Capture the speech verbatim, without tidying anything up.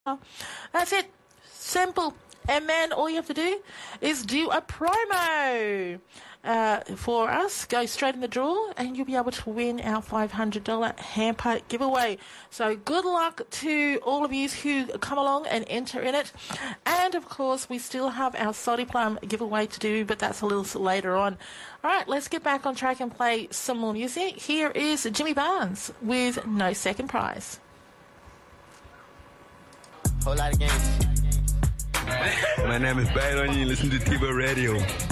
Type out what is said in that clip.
That's it. Simple. And then all you have to do is do a promo uh, for us. Go straight in the draw and you'll be able to win our five hundred dollars hamper giveaway. So good luck to all of you who come along and enter in it. And, of course, we still have our Salty Plum giveaway to do, but that's a little later on. All right, let's get back on track and play some more music. Here is Jimmy Barnes with No Second Prize. Whole lot of games. My name is Byron. You listen to T V Radio.